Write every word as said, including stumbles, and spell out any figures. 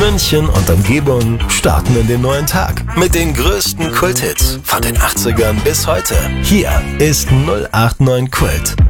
München und Umgebung starten in den neuen Tag mit den größten Kult-Hits von den achtzigern bis heute. Hier ist null acht neun Kult.